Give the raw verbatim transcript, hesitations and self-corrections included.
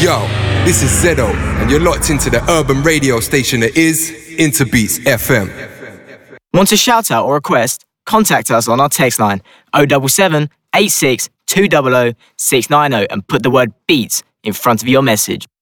Yo, this is Zedo, and you're locked into the urban radio station that is Interbeats F M. Want a shout out or request? Contact us on our text line oh seven seven, eight six two zero zero, six nine zero and put the word beats in front of your message.